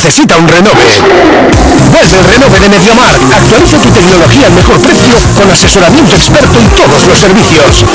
necesita un renove. Vuelve el renove de MediaMarkt. Actualiza tu tecnología al mejor precio con asesoramiento experto y todos los servicios.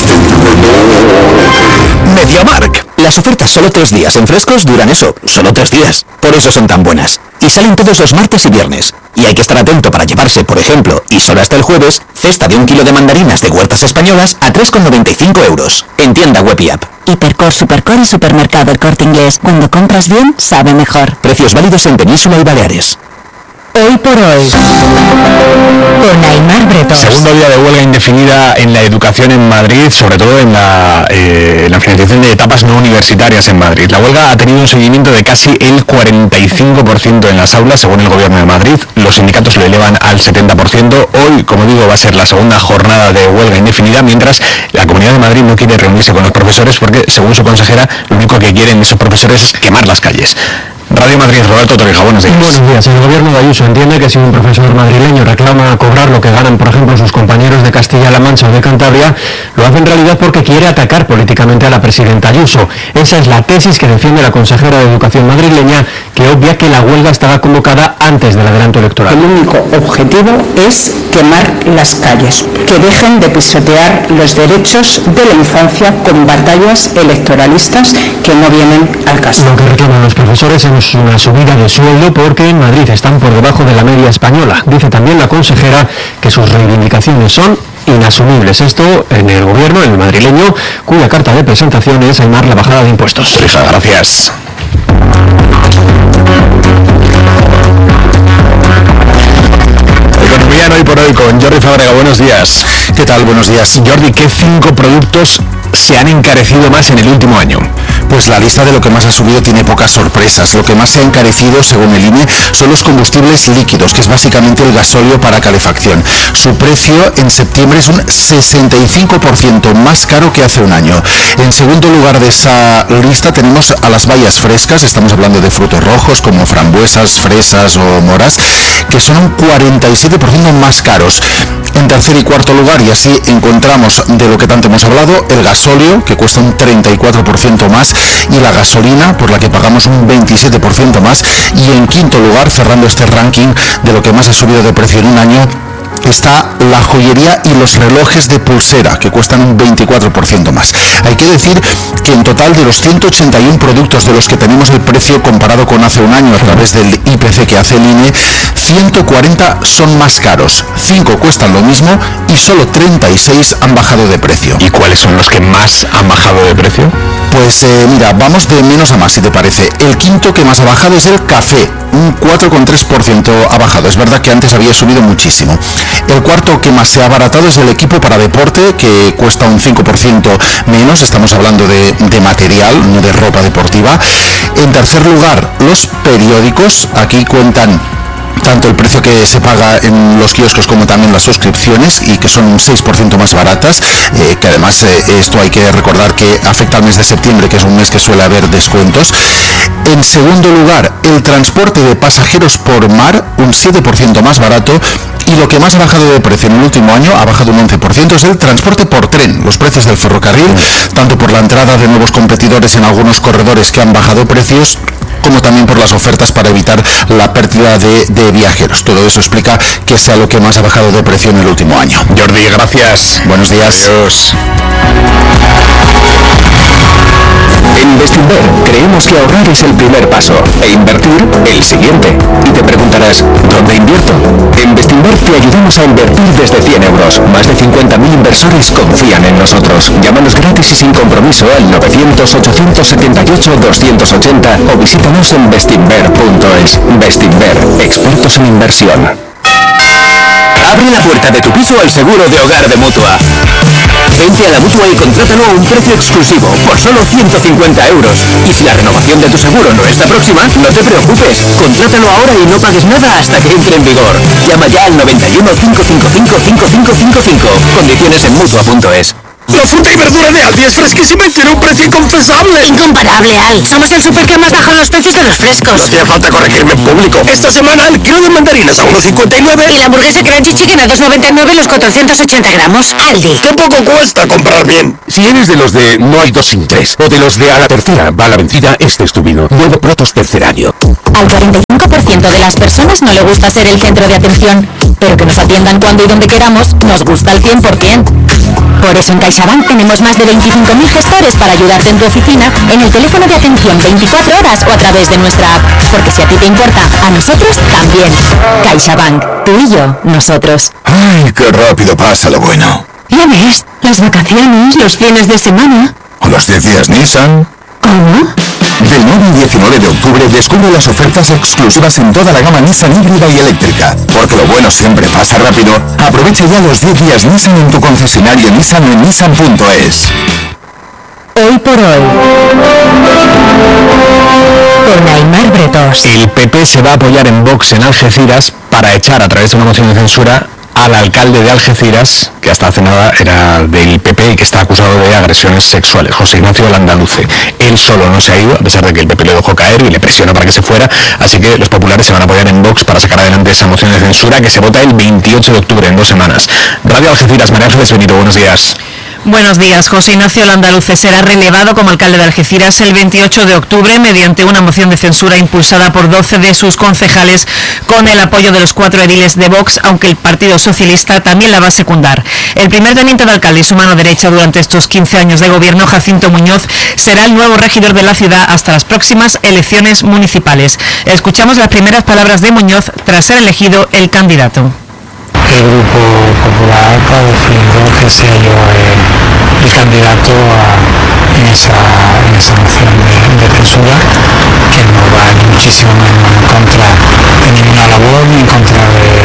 MediaMarkt. Las ofertas solo 3 días en frescos duran solo 3 días. Por eso son tan buenas. Y salen todos los martes y viernes. Y hay que estar atento para llevarse, por ejemplo, y solo hasta el jueves, cesta de 1 kilo de mandarinas de huertas españolas a 3,95 euros. En tienda web y app. Hipercor, Supercor y Supermercado El Corte Inglés. Cuando compras bien, sabe mejor. Precios válidos en Península y Baleares. Hoy por hoy, con Aimar Bretón. Segundo día de huelga indefinida en la educación en Madrid, sobre todo en la finalización de etapas no universitarias en Madrid. La huelga ha tenido un seguimiento de casi el 45% en las aulas, según el Gobierno de Madrid. Los sindicatos lo elevan al 70%. Hoy, como digo, va a ser la segunda jornada de huelga indefinida, mientras la Comunidad de Madrid no quiere reunirse con los profesores porque, según su consejera, lo único que quieren esos profesores es quemar las calles. Radio Madrid, Roberto Torrija, buenos días. Buenos días. El gobierno de Ayuso entiende que si un profesor madrileño reclama cobrar lo que ganan, por ejemplo, sus compañeros de Castilla-La Mancha o de Cantabria, lo hace en realidad porque quiere atacar políticamente a la presidenta Ayuso. Esa es la tesis que defiende la consejera de Educación madrileña, que obvia que la huelga estaba convocada antes del adelanto electoral. El único objetivo es quemar las calles, que dejen de pisotear los derechos de la infancia con batallas electoralistas que no vienen al caso. Lo que reclaman los profesores es una subida de sueldo porque en Madrid están por debajo de la media española. Dice también la consejera que sus reivindicaciones son inasumibles. Esto en el gobierno, en el madrileño, cuya carta de presentación es Aimar la bajada de impuestos. Gracias. Economía en Hoy por Hoy con Jordi Fábrega. Buenos días. ¿Qué tal? Buenos días. Jordi, ¿qué 5 productos se han encarecido más en el último año? Pues la lista de lo que más ha subido tiene pocas sorpresas. Lo que más se ha encarecido, según el INE, son los combustibles líquidos, que es básicamente el gasóleo para calefacción. Su precio en septiembre es un 65% más caro que hace un año. En segundo lugar de esa lista tenemos a las bayas frescas, estamos hablando de frutos rojos como frambuesas, fresas o moras, que son un 47% más caros. En tercer y cuarto lugar, y así encontramos de lo que tanto hemos hablado, el gasóleo, que cuesta un 34% más, y la gasolina, por la que pagamos un 27% más. Y en quinto lugar, cerrando este ranking de lo que más ha subido de precio en un año, está la joyería y los relojes de pulsera, que cuestan un 24% más. Hay que decir que en total de los 181 productos de los que tenemos el precio comparado con hace un año a través del IPC que hace el INE, 140 son más caros, 5 cuestan lo mismo y solo 36 han bajado de precio. ¿Y cuáles son los que más han bajado de precio? Pues mira, vamos de menos a más, si te parece. El quinto que más ha bajado es el café, un 4,3% ha bajado. Es verdad que antes había subido muchísimo. El cuarto que más se ha abaratado es el equipo para deporte, que cuesta un 5% menos. Estamos hablando de material, no de ropa deportiva. En tercer lugar, los periódicos. Aquí cuentan tanto el precio que se paga en los kioscos como también las suscripciones, y que son un 6% más baratas, que además esto hay que recordar que afecta al mes de septiembre, que es un mes que suele haber descuentos. En segundo lugar, el transporte de pasajeros por mar, un 7% más barato. Y lo que más ha bajado de precio en el último año, ha bajado un 11%, es el transporte por tren. Los precios del ferrocarril, tanto por la entrada de nuevos competidores en algunos corredores que han bajado precios, como también por las ofertas para evitar la pérdida de viajeros. Todo eso explica que sea lo que más ha bajado de precio en el último año. Jordi, gracias. Buenos días. Adiós. En Bestinver creemos que ahorrar es el primer paso e invertir el siguiente. Y te preguntarás, ¿dónde invierto? En Bestinver te ayudamos a invertir desde 100 euros. Más de 50.000 inversores confían en nosotros. Llámanos gratis y sin compromiso al 900-878-280 o visítanos en bestinver.es. Bestinver, expertos en inversión. Abre la puerta de tu piso al seguro de hogar de Mutua. Vente a la Mutua y contrátalo a un precio exclusivo, por solo 150 euros. Y si la renovación de tu seguro no está próxima, no te preocupes. Contrátalo ahora y no pagues nada hasta que entre en vigor. Llama ya al 91 555 5555. Condiciones en Mutua.es. La fruta y verdura de Aldi es fresquísima y tiene un precio inconfesable. Incomparable, Al. Somos el súper que más baja los precios de los frescos. No hacía falta corregirme en público. Esta semana el kilo de mandarinas a 1,59. Y la hamburguesa Crunchy Chicken a 2,99 los 480 gramos. Aldi. ¡Qué poco cuesta comprar bien! Si eres de los de no hay 2 sin 3 o de los de a la tercera va la vencida, este es tu vino. Nuevo Protos tercer año. Al 41 90% de las personas no le gusta ser el centro de atención, pero que nos atiendan cuando y donde queramos nos gusta al 100%. Por eso en CaixaBank tenemos más de 25.000 gestores para ayudarte en tu oficina, en el teléfono de atención 24 horas o a través de nuestra app. Porque si a ti te importa, a nosotros también. CaixaBank, tú y yo, nosotros. ¡Ay, qué rápido pasa lo bueno! Ya ves, las vacaciones, los fines de semana. ¿O los 10 días Nissan? ¿Cómo? Del 9 al 19 de octubre descubre las ofertas exclusivas en toda la gama Nissan híbrida y eléctrica. Porque lo bueno siempre pasa rápido. Aprovecha ya los 10 días Nissan en tu concesionario Nissan en nissan.es. Hoy por hoy, con Aimar Bretos. El PP se va a apoyar en Vox en Algeciras para echar a través de una moción de censura al alcalde de Algeciras, que hasta hace nada era del PP y que está acusado de agresiones sexuales, José Ignacio Landaluce. Él solo no se ha ido, a pesar de que el PP le dejó caer y le presionó para que se fuera, así que los populares se van a apoyar en Vox para sacar adelante esa moción de censura que se vota el 28 de octubre, en 2 semanas. Radio Algeciras, María Ángeles Benito, buenos días. Buenos días. José Ignacio Landaluce será relevado como alcalde de Algeciras el 28 de octubre mediante una moción de censura impulsada por 12 de sus concejales con el apoyo de los 4 ediles de Vox, aunque el Partido Socialista también la va a secundar. El primer teniente de alcalde y su mano derecha durante estos 15 años de gobierno, Jacinto Muñoz, será el nuevo regidor de la ciudad hasta las próximas elecciones municipales. Escuchamos las primeras palabras de Muñoz tras ser elegido el candidato. El Grupo Popular ha decidido que sea yo el candidato en esa moción de censura, que no va ni muchísimo menos en contra de ninguna labor, ni en contra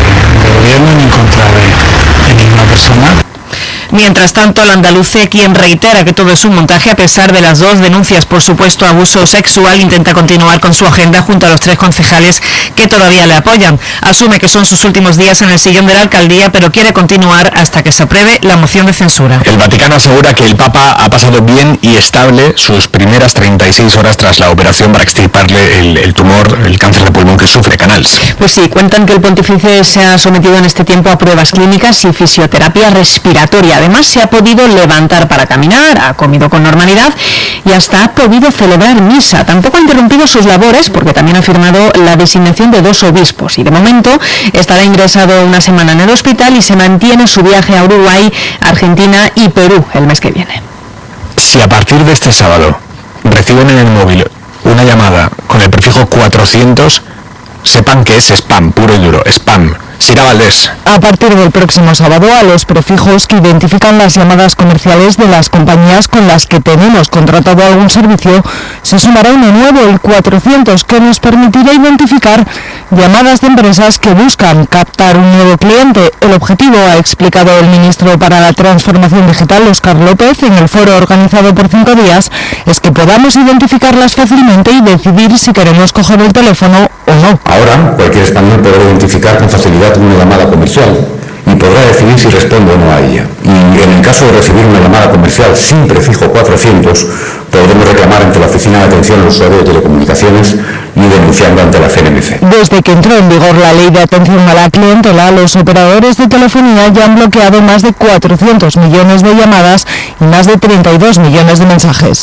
de gobierno, ni en contra de ninguna persona. Mientras tanto, Landaluce, quien reitera que todo es un montaje a pesar de las 2 denuncias por supuesto abuso sexual, intenta continuar con su agenda junto a los 3 concejales que todavía le apoyan. Asume que son sus últimos días en el sillón de la alcaldía, pero quiere continuar hasta que se apruebe la moción de censura. El Vaticano asegura que el Papa ha pasado bien y estable sus primeras 36 horas tras la operación para extirparle el tumor, el cáncer de pulmón que sufre, Canals. Pues sí, cuentan que el pontífice se ha sometido en este tiempo a pruebas clínicas y fisioterapia respiratoria. Además, se ha podido levantar para caminar, ha comido con normalidad y hasta ha podido celebrar misa. Tampoco ha interrumpido sus labores porque también ha firmado la designación de 2 obispos y de momento estará ingresado una semana en el hospital y se mantiene su viaje a Uruguay, Argentina y Perú el mes que viene. Si a partir de este sábado reciben en el móvil una llamada con el prefijo 400, sepan que es spam, puro y duro, spam. Sira Valdés. A partir del próximo sábado, a los prefijos que identifican las llamadas comerciales de las compañías con las que tenemos contratado algún servicio, se sumará uno nuevo, el 400, que nos permitirá identificar llamadas de empresas que buscan captar un nuevo cliente. El objetivo, ha explicado el ministro para la Transformación Digital, Óscar López, en el foro organizado por 5 días, es que podamos identificarlas fácilmente y decidir si queremos coger el teléfono o no. Ahora, cualquier español podrá identificar con facilidad una llamada comercial y podrá decidir si responde o no a ella. Y en el caso de recibir una llamada comercial sin prefijo 400, podremos reclamar ante la Oficina de Atención al Usuario de Telecomunicaciones y denunciando ante la CNMC. Desde que entró en vigor la Ley de Atención a la Clientela, los operadores de telefonía ya han bloqueado más de 400 millones de llamadas y más de 32 millones de mensajes.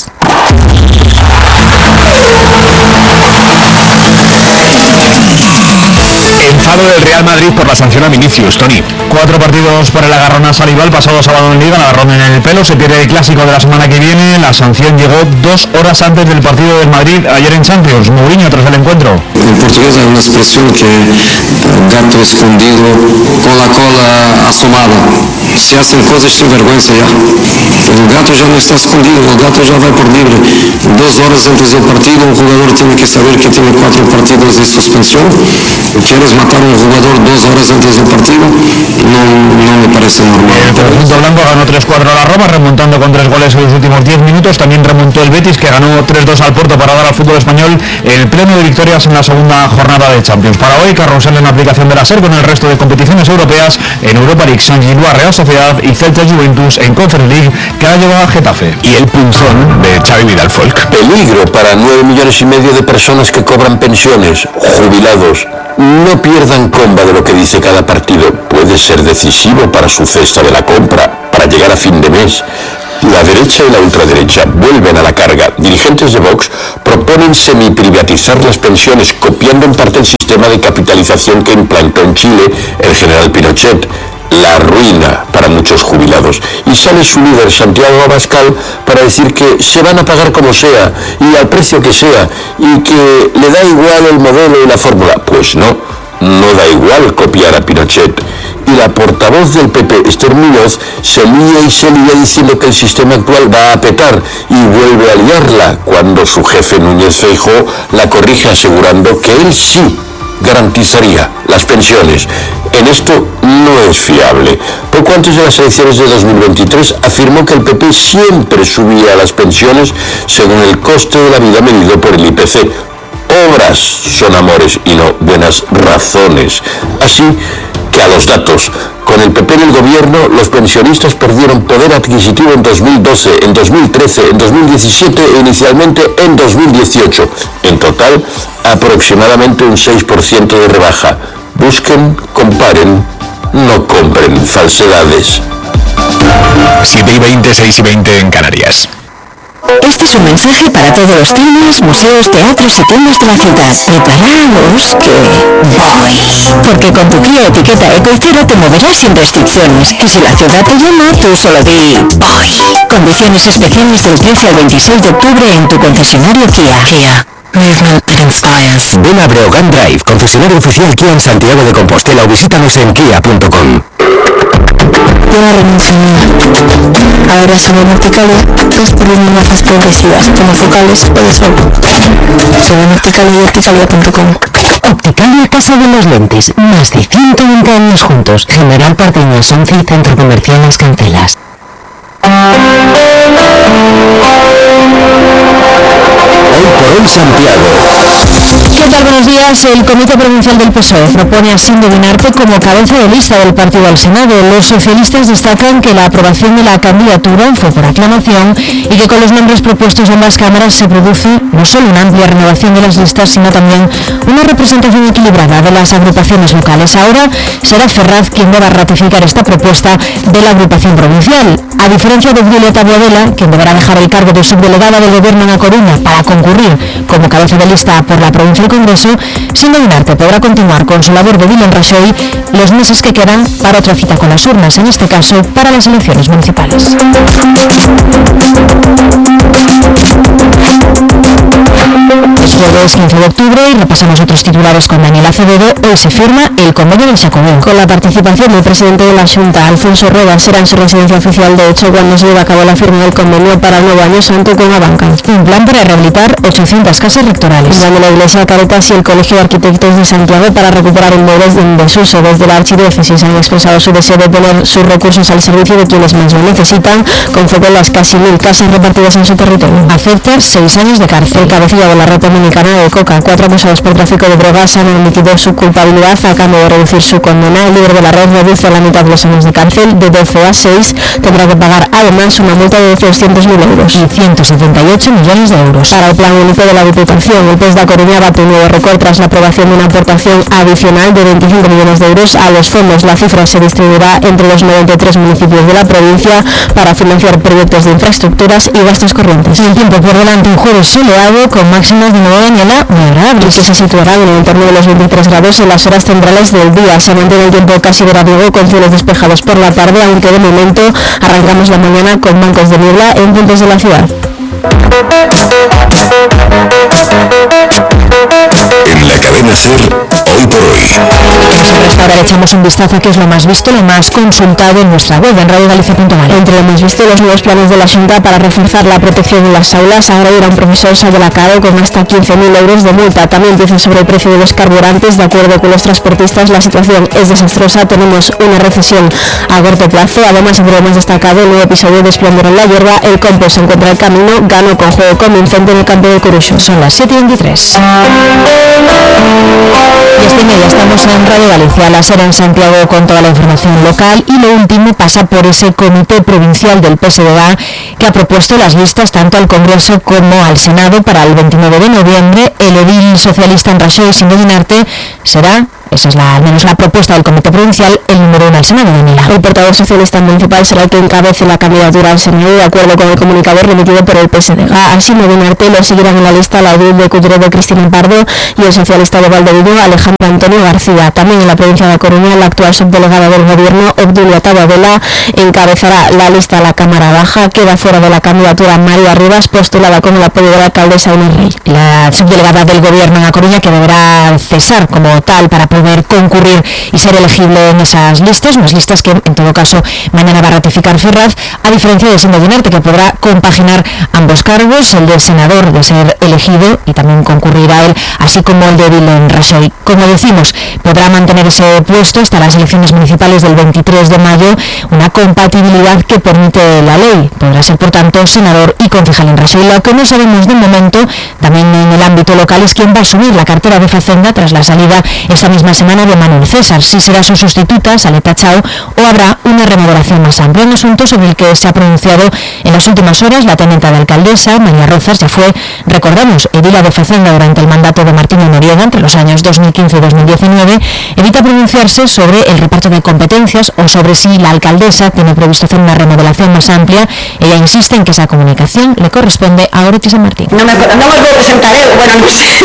Enfado del Real Madrid por la sanción a Vinicius, Tony. 4 partidos por el agarrón a Salival, pasado sábado en Liga, el agarrón en el pelo, se pierde el clásico de la semana que viene. La sanción llegó 2 horas antes del partido del Madrid ayer en Champions. Mourinho tras el encuentro. En portugués hay una expresión que gato escondido con la cola asomada. Se hacen cosas sin vergüenza ya. El gato ya no está escondido, el gato ya va por libre. 2 horas antes del partido, un jugador tiene que saber que tiene 4 partidos de suspensión. ¿Quieres matar a un jugador 2 horas antes del partido? No me parece normal. El conjunto blanco ganó 3-4 a la Roma, remontando con 3 goles en los últimos 10 minutos. También remontó el Betis, que ganó 3-2 al Porto para dar al fútbol español el pleno de victorias en la segunda jornada de Champions. Para hoy, carrusel en la aplicación de la SER con el resto de competiciones europeas. En Europa League, Saint-Gilloise, Real Sociedad y Celta Juventus. En Conference League, que ha llevado a Getafe. Y el punzón de Xavi Vidal Folk. Peligro para 9,5 millones de personas que cobran pensiones, jubilados. No pierdan comba de lo que dice cada partido. Puede ser decisivo para su cesta de la compra, para llegar a fin de mes. La derecha y la ultraderecha vuelven a la carga. Dirigentes de Vox proponen semiprivatizar las pensiones, copiando en parte el sistema de capitalización que implantó en Chile el general Pinochet. La ruina para muchos jubilados. Y sale su líder, Santiago Abascal, para decir que se van a pagar como sea y al precio que sea y que le da igual el modelo y la fórmula. Pues no da igual copiar a Pinochet. Y la portavoz del PP, Esther Muñoz, se lía diciendo que el sistema actual va a petar y vuelve a liarla cuando su jefe Núñez Feijóo la corrige asegurando que él sí garantizaría las pensiones. En esto no es fiable. Poco antes de las elecciones de 2023 afirmó que el PP siempre subía las pensiones según el coste de la vida medido por el IPC. Obras son amores y no buenas razones. Así que a los datos. Con el PP en el gobierno, los pensionistas perdieron poder adquisitivo en 2012, en 2013, en 2017 e inicialmente en 2018. En total, aproximadamente un 6% de rebaja. Busquen, comparen, no compren falsedades. 7:20, 6:20 en Canarias. Este es un mensaje para todos los cines, museos, teatros y tiendas de la ciudad. Preparaos que voy. Porque con tu Kia etiqueta Eco y Cero te moverás sin restricciones. Y si la ciudad te llama, tú solo di voy. Condiciones especiales del 13 al 26 de octubre en tu concesionario Kia. Movement that inspires. Ven a Breogán Drive, concesionario oficial Kia en Santiago de Compostela, o visítanos en kia.com. Lleva renuncia. Ahora sobre Norticalia, 3 por 1 gafas progresivas, monofocales o de sol. Sobre Norticalia y Opticalia.com. Opticalia Casa de los Lentes. Más de 120 años juntos. General Pardiñas 11 y Centro Comercial Las Cancelas. Hoy por hoy Santiago. ¿Qué tal? Buenos días. El Comité Provincial del PSOE propone a Sindo Guinarte como cabeza de lista del partido al Senado. Los socialistas destacan que la aprobación de la candidatura fue por aclamación y que con los nombres propuestos en ambas cámaras se produce no solo una amplia renovación de las listas, sino también una representación equilibrada de las agrupaciones locales. Ahora será Ferraz quien deba ratificar esta propuesta de la agrupación provincial. A diferencia de Violeta Boadela, quien deberá dejar el cargo de subdelegada del Gobierno en A Coruña para concurrir como cabeza de lista por la provincia del Congreso, Sindo Guinarte podrá continuar con su labor de Dile en Rajoy los meses que quedan para otra cita con las urnas, en este caso para las elecciones municipales. Es jueves 15 de octubre y repasamos otros titulares con Daniel Acevedo. Hoy se firma el convenio del Xacobeo. Con la participación del presidente de la Xunta, Alfonso Rueda, será en su residencia oficial de hecho cuando se lleve a cabo la firma del convenio para el nuevo año santo con Abanca. Un plan para rehabilitar 800 casas rectorales. Van de la Iglesia Caritas y el Colegio de Arquitectos de Santiago para recuperar inmuebles en desuso. Desde la Archidiócesis han expresado su deseo de poner sus recursos al servicio de quienes más lo necesitan, con foco en las casi 1000 casas repartidas en su territorio. Acepta 6 años de cárcel. Cabecilla de la red dominicana de Coca. 4 acusados por tráfico de drogas han admitido su culpabilidad a cambio de reducir su condena. El líder de la red reduce a la mitad los años de cárcel, de 12 a 6. Tendrá que pagar además una multa de 200.000 euros y 178 millones de euros. Para el plan único de la Diputación, el PES de A Coruña bate un nuevo récord tras la aprobación de una aportación adicional de 25 millones de euros a los fondos. La cifra se distribuirá entre los 93 municipios de la provincia para financiar proyectos de infraestructuras y gastos corrientes. El tiempo por delante, un jueves soleado con máximas de nuevo Daniela muy agradables, que se situarán en el entorno de los 23 grados en las horas centrales del día. Se mantiene el tiempo casi veraniego con cielos despejados por la tarde, aunque de momento arrancamos la mañana con bancos de niebla en puntos de la ciudad. En la cadena SER, hoy por hoy. Ahora le echamos un vistazo a qué es lo más visto, lo más consultado en nuestra web, en radiogalicia.gal. Entre lo más visto, los nuevos planes de la Xunta para reforzar la protección en las aulas. Agradecer a un profesor salacado con hasta 15.000 euros de multa. También dice sobre el precio de los carburantes. De acuerdo con los transportistas, la situación es desastrosa. Tenemos una recesión a corto plazo. Además, sobre lo más destacado, el nuevo episodio de Esplendor en la hierba. El Compo se encuentra el camino. Gano con juego convincente en el campo de Coruxo. Son las 7:23. Y esta y media estamos en Radio Galicia, la SER en Santiago con toda la información local, y lo último pasa por ese comité provincial del PSDG que ha propuesto las listas tanto al Congreso como al Senado para el 29 de noviembre. El edil socialista en Rajoy, Sindo Guinarte, será Esa es al menos la propuesta del Comité Provincial, el número 1 al Senado de Mila. El portavoz socialista municipal será el que encabece la candidatura al Senado, de acuerdo con el comunicado remitido por el PSDG. Así, Medinarte lo seguirán en la lista la edil de Culleredo, Cristina Pardo, y el socialista de Valdevido, Alejandro Antonio García. También en la provincia de Coruña, la actual subdelegada del Gobierno, Obdulia Tababela, encabezará la lista a la Cámara Baja. Queda fuera de la candidatura María Rivas, postulada con el apoyo de la alcaldesa Inés Rey. La subdelegada del Gobierno en A Coruña, que deberá cesar como tal para poder concurrir y ser elegible en esas listas, unas listas que en todo caso mañana va a ratificar Ferraz, a diferencia de Senda Dinarte, que podrá compaginar ambos cargos, el de senador de ser elegido y también concurrir a él, así como el de Vilén Rajoy. Como decimos, podrá mantener ese puesto hasta las elecciones municipales del 23 de mayo, una compatibilidad que permite la ley. Podrá ser, por tanto, senador y concejal en Rajoy. Lo que no sabemos de momento, también en el ámbito local, es quién va a asumir la cartera de Facenda tras la salida esta misma semana de Manuel César. Si será su sustituta, Saleta Chao, o habrá una remodelación más amplia. Un asunto sobre el que se ha pronunciado en las últimas horas la teniente de alcaldesa, María Rozas. Ya fue, recordamos, edila de Facenda durante el mandato de Martín Noriega entre los años 2015 y 2019. Evita pronunciarse sobre el reparto de competencias o sobre si la alcaldesa tiene previsto hacer una remodelación más amplia. Ella insiste en que esa comunicación le corresponde a Orechi San Martín. No me puedo presentar eu, bueno, non sei,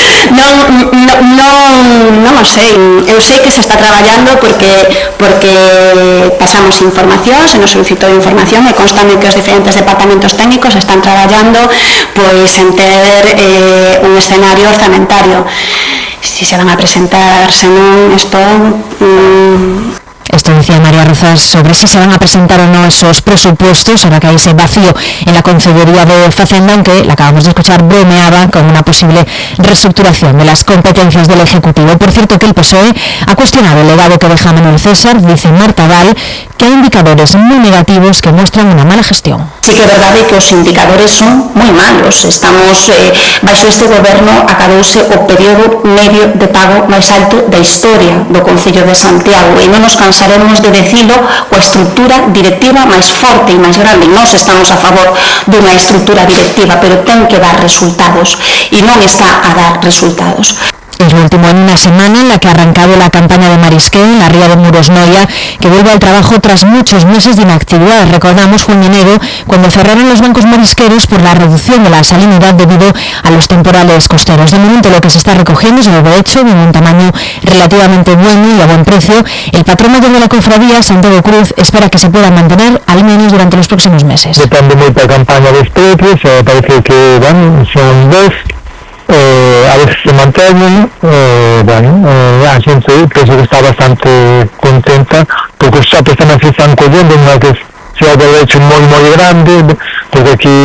non o sei. Eu sei que se está traballando porque pasamos información, se nos solicitou información e constame que os diferentes departamentos técnicos están traballando pois en ter un escenario orzamentario. Si se van a presentar, se non, Esto decía María Rozas sobre si se van a presentar o no esos presupuestos, ahora que hay ese vacío en la Concejalía de Facenda, aunque la acabamos de escuchar, bromeaba con una posible reestructuración de las competencias del Ejecutivo. Por cierto, que el PSOE ha cuestionado el legado que deja Manuel César. Dice Marta Val que hay indicadores muy negativos que muestran una mala gestión. Sí que é verdade que os indicadores son moi malos. Estamos, baixo este goberno, acabouse o período medio de pago máis alto da historia do Concello de Santiago e non nos cansaremos de decilo, coa estrutura directiva máis forte e máis grande. Nós estamos a favor dunha estrutura directiva, pero ten que dar resultados e non está a dar resultados. Es lo último en una semana en la que ha arrancado la campaña de marisqueo en la ría de Muros Noia, que vuelve al trabajo tras muchos meses de inactividad. Recordamos junio y enero, cuando cerraron los bancos marisqueros por la reducción de la salinidad debido a los temporales costeros. De momento lo que se está recogiendo es el derecho de un tamaño relativamente bueno y a buen precio. El patrón mayor de la cofradía, Santiago Cruz, espera que se pueda mantener al menos durante los próximos meses. Depende moito da campaña dos precios, parece que son dos. A veces se manteñen, a xente penso que está bastante contenta porque os xapos tamén se están collendo unha que se o derecho moi grande, porque aquí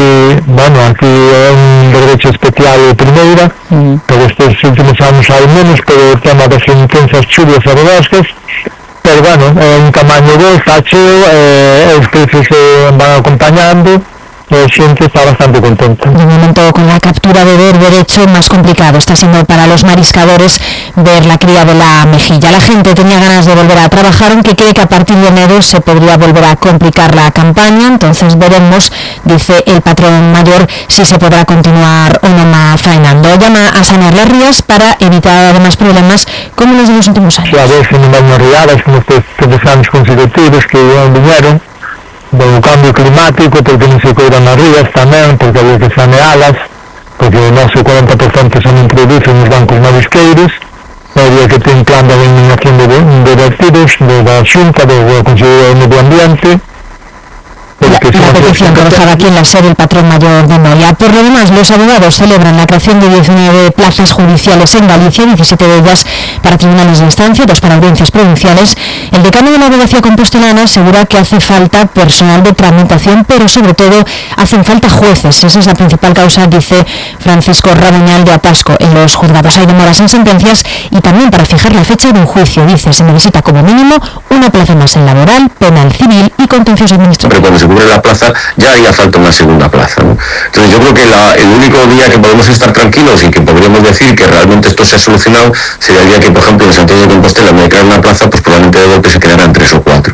é un derecho especial de primeira, pero estes últimos anos hai menos pero o tema das intensas chuvias e borrascas, pero é un tamaño bo, está cheo, os precios van acompañando. La gente está bastante contenta. De momento, con la captura de ver derecho, más complicado está siendo para los mariscadores ver la cría de la mejilla. La gente tenía ganas de volver a trabajar, aunque cree que a partir de enero se podría volver a complicar la campaña. Entonces veremos, dice el patrón mayor, si se podrá continuar o no faenando. Llama a sanear las rías para evitar además problemas como los de los últimos años. A veces non van as riadas, como estes 3 anos consecutivos que viñeron, do cambio climático, porque non se coidan as rías tamén, porque había que sanealas, porque o noso 40% son introducidos nos bancos marisqueiros, había que ter un plan de eliminación de vertidos da Xunta, do Consello de Medio Ambiente. La petición colocada aquí en la sede del patrón mayor de Noia. Por lo demás, los abogados celebran la creación de 19 plazas judiciales en Galicia, 17 de ellas para tribunales de instancia, 2 para audiencias provinciales. El decano de la abogacía compostelana asegura que hace falta personal de tramitación, pero sobre todo hacen falta jueces. Esa es la principal causa, dice Francisco Rabuñal de Apasco. En los juzgados hay demoras en sentencias y también para fijar la fecha de un juicio. Dice, se necesita como mínimo una plaza más en laboral, penal, civil y contencioso administrativo. Pero cuando se cubre la plaza ya haría falta una segunda plaza, ¿no? Entonces yo creo que el único día que podemos estar tranquilos y que podríamos decir que realmente esto se ha solucionado sería el día que, por ejemplo, en Santiago de Compostela me declaran una plaza, pues probablemente de golpe se quedaran 3 o 4. Entonces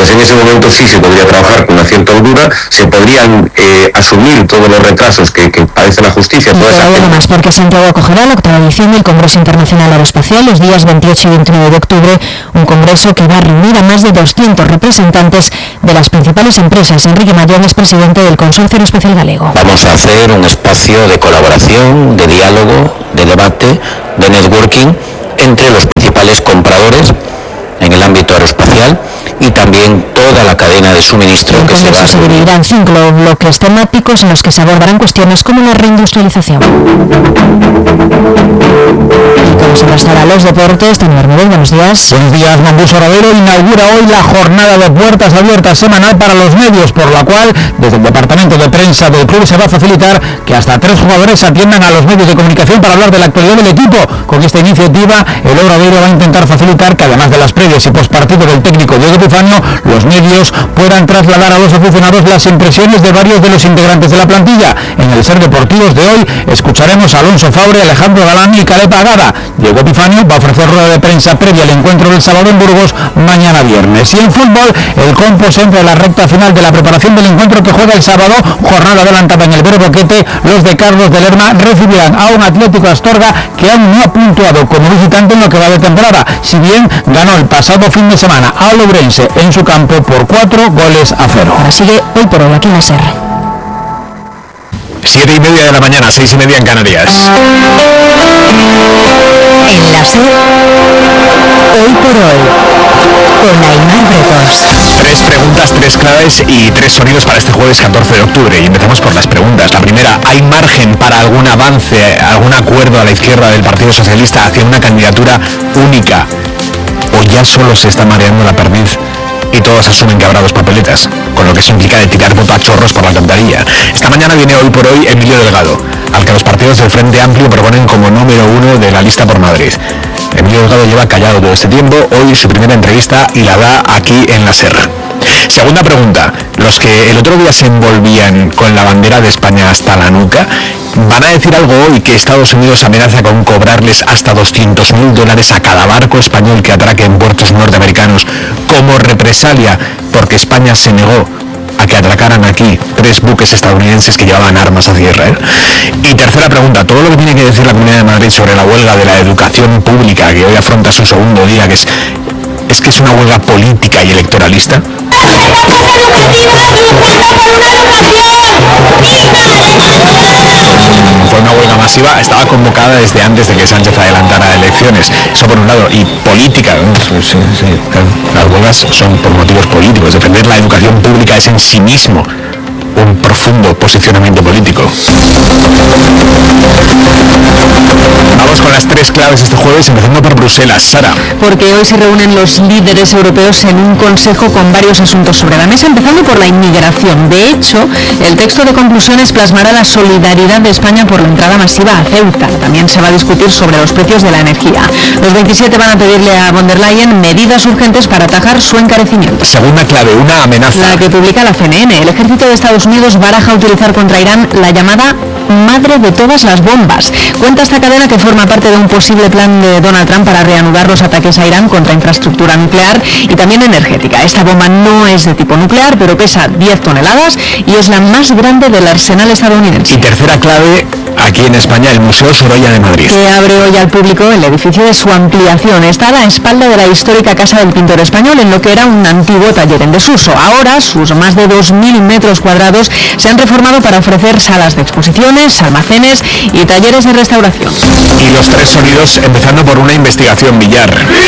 Entonces en ese momento sí se podría trabajar con una cierta holgura, se podrían asumir todos los retrasos que padece la justicia. Además, porque Santiago acogerá la 8ª edición del Congreso Internacional Aeroespacial los días 28 y 29 de octubre, un congreso que va a reunir a más de 200 representantes de las principales empresas. Enrique Mayón es presidente del Consorcio Aeroespacial Galego. Vamos a hacer un espacio de colaboración, de diálogo, de debate, de networking entre los principales compradores en el ámbito aeroespacial y también toda la cadena de suministro que se va a... Se dividirán 5 bloques temáticos en los que se abordarán cuestiones como la reindustrialización. Y como se restará los deportes, Tony Bermúdez, buenos días. Buenos días, Mambuso Ravero inaugura hoy la jornada de puertas abiertas semanal para los medios, por la cual desde el departamento de prensa del club se va a facilitar que hasta 3 jugadores atiendan a los medios de comunicación para hablar de la actualidad del equipo. Con esta iniciativa, el Obradoiro va a intentar facilitar que además de las previas y postpartido del técnico Diego Epifanio, los medios puedan trasladar a los aficionados las impresiones de varios de los integrantes de la plantilla. En el Ser Deportivos de hoy escucharemos a Alonso Fabre, Alejandro Galán y Caleb Agada. Diego Epifanio va a ofrecer rueda de prensa previa al encuentro del sábado en Burgos mañana viernes. Y en fútbol, el Compos entra en la recta final de la preparación del encuentro que juega el sábado, jornada adelantada en el Vero Boquete. Los de Carlos de Lerma recibirán a un Atlético Astorga que aún no ha puntuado como visitante en lo que va de temporada, si bien ganó el pasado fin de semana a Ourense en su campo por 4-0. Ahora sigue Hoy por Hoy aquí en la SER. 7:30 de la mañana, 6:30 en Canarias. En la SER, Hoy por Hoy, con Aimar Bretos. 3 preguntas, 3 claves y 3 sonidos para este jueves 14 de octubre. Y empezamos por las preguntas. La primera, ¿hay margen para algún avance, algún acuerdo a la izquierda del Partido Socialista hacia una candidatura única? ¿O ya solo se está mareando la perdiz y todos asumen que habrá 2 papeletas, con lo que eso implica de tirar voto a chorros por la alcantarilla? Esta mañana viene Hoy por Hoy Emilio Delgado, al que los partidos del Frente Amplio proponen como número 1 de la lista por Madrid. Emilio Delgado lleva callado todo este tiempo, hoy su primera entrevista y la da aquí en la SER. Segunda pregunta, los que el otro día se envolvían con la bandera de España hasta la nuca, ¿van a decir algo hoy que Estados Unidos amenaza con cobrarles hasta $200.000 a cada barco español que atraque en puertos norteamericanos como represalia porque España se negó a que atracaran aquí 3 buques estadounidenses que llevaban armas hacia Israel? Y tercera pregunta, todo lo que tiene que decir la Comunidad de Madrid sobre la huelga de la educación pública que hoy afronta su segundo día, que es una huelga política y electoralista. Fue una huelga masiva, estaba convocada desde antes de que Sánchez adelantara elecciones, eso por un lado, y política, ¿no? Sí, las huelgas son por motivos políticos, defender la educación pública es en sí mismo un profundo posicionamiento político. Vamos con las 3 claves este jueves, empezando por Bruselas. Sara. Porque hoy se reúnen los líderes europeos en un consejo con varios asuntos sobre la mesa, empezando por la inmigración. De hecho, el texto de conclusiones plasmará la solidaridad de España por la entrada masiva a Ceuta. También se va a discutir sobre los precios de la energía. Los 27 van a pedirle a von der Leyen medidas urgentes para atajar su encarecimiento. Segunda clave, una amenaza. La que publica la CNN. El ejército de Estados Unidos baraja utilizar contra Irán la llamada madre de todas las bombas. Cuenta esta cadena que forma parte de un posible plan de Donald Trump para reanudar los ataques a Irán contra infraestructura nuclear y también energética. Esta bomba no es de tipo nuclear, pero pesa 10 toneladas y es la más grande del arsenal estadounidense. Y tercera clave, aquí en España, el Museo Sorolla de Madrid, que abre hoy al público el edificio de su ampliación. Está a la espalda de la histórica Casa del Pintor Español, en lo que era un antiguo taller en desuso. Ahora, sus más de 2.000 metros cuadrados se han reformado para ofrecer salas de exposiciones, almacenes y talleres de restauración. Y los 3 sonidos, empezando por una investigación Villar.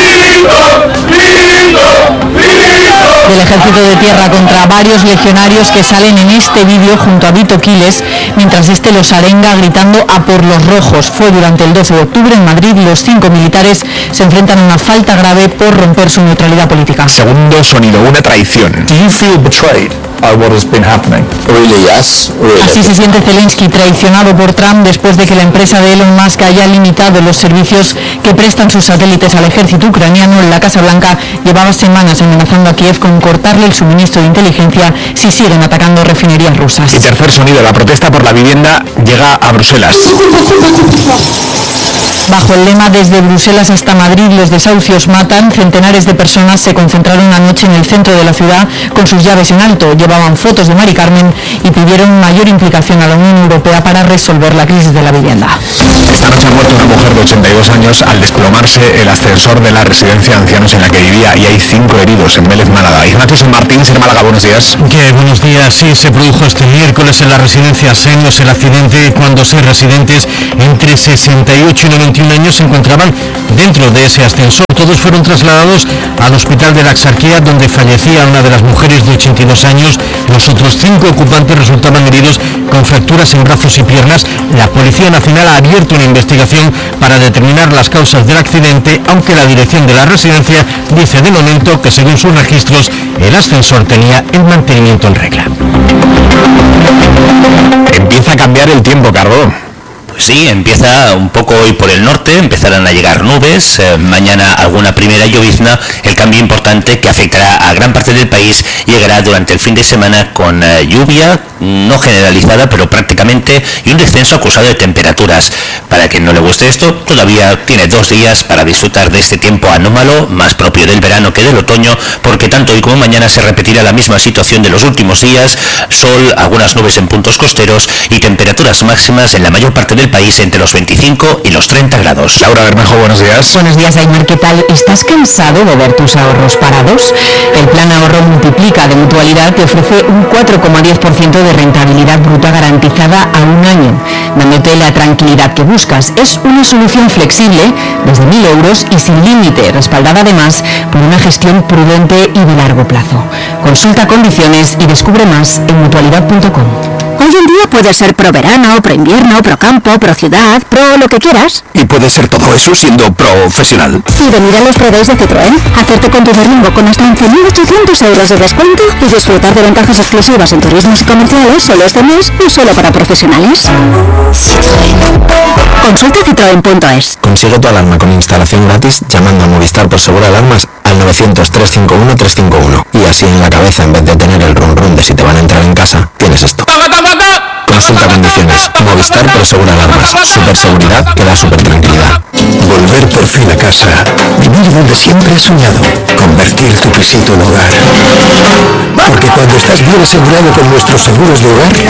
Del ejército de tierra contra varios legionarios que salen en este vídeo junto a Vito Quiles, mientras este los arenga gritando a por los rojos. Fue durante el 12 de octubre en Madrid. Los 5 militares se enfrentan a una falta grave por romper su neutralidad política. Segundo sonido, una traición. Do you feel betrayed by what has been happening? Really, yes. Really. Así se siente Zelensky, traicionado por Trump después de que la empresa de Elon Musk haya limitado los servicios que prestan sus satélites al ejército ucraniano. La Casa Blanca llevaba semanas amenazando a Kiev con cortarle el suministro de inteligencia si siguen atacando refinerías rusas. Y tercer sonido, la protesta por la vivienda llega a Bruselas. Bajo el lema "Desde Bruselas hasta Madrid, los desahucios matan", centenares de personas se concentraron anoche en el centro de la ciudad con sus llaves en alto, llevaban fotos de Mari Carmen y pidieron mayor implicación a la Unión Europea para resolver la crisis de la vivienda. Esta noche ha muerto una mujer de 82 años al desplomarse el ascensor de la residencia de ancianos en la que vivía, y hay 5 heridos en Vélez, Málaga. Ignacio San Martín, Ser Málaga, buenos días. Buenos días. Sí, se produjo este miércoles en la residencia Senios el accidente cuando 6 residentes entre 68 y 91 años se encontraban dentro de ese ascensor. Todos fueron trasladados al hospital de la Axarquía, donde fallecía una de las mujeres de 82 años. Los otros 5 ocupantes resultaban heridos con fracturas en brazos y piernas. La Policía Nacional ha abierto una investigación para determinar las causas del accidente, aunque la dirección de la residencia dice de momento que, según sus registros, el ascensor tenía el mantenimiento en regla. Empieza a cambiar el tiempo, Carbó. Pues sí, empieza un poco hoy por el norte, empezarán a llegar nubes, mañana alguna primera llovizna. El cambio importante que afectará a gran parte del país llegará durante el fin de semana con lluvia, no generalizada, pero prácticamente, y un descenso acusado de temperaturas. Para quien no le guste esto, todavía tiene 2 días para disfrutar de este tiempo anómalo, más propio del verano que del otoño, porque tanto hoy como mañana se repetirá la misma situación de los últimos días: sol, algunas nubes en puntos costeros y temperaturas máximas en la mayor parte del país entre los 25 y los 30 grados. Laura Bermejo, buenos días. Buenos días, Aymar, ¿qué tal? ¿Estás cansado de ver tus ahorros parados? El plan Ahorro Multiplica de Mutualidad te ofrece un 4,10% de rentabilidad bruta garantizada a un año, dándote la tranquilidad que buscas. Es una solución flexible desde 1.000 euros y sin límite, respaldada además por una gestión prudente y de largo plazo. Consulta condiciones y descubre más en mutualidad.com. Hoy en día puedes ser pro verano, pro invierno, pro campo, pro ciudad, pro lo que quieras. Y puedes ser todo eso siendo profesional. Y venir a los Pro Days de Citroën, hacerte con tu berlingo con hasta 11.800 euros de descuento y disfrutar de ventajas exclusivas en turismos y comerciales solo este mes y solo para profesionales. Consulta citroen.es. Consigue tu alarma con instalación gratis llamando a Movistar por Seguro Alarmas al 900-351-351. Y así en la cabeza, en vez de tener el run run de si te van a entrar en casa, tienes esto. Consulta condiciones. Movistar por Seguro Alarmas. Super seguridad que da super tranquilidad. Volver por fin a casa. Vivir donde siempre has soñado. Convertir tu pisito en hogar. Porque cuando estás bien asegurado con nuestros seguros de hogar,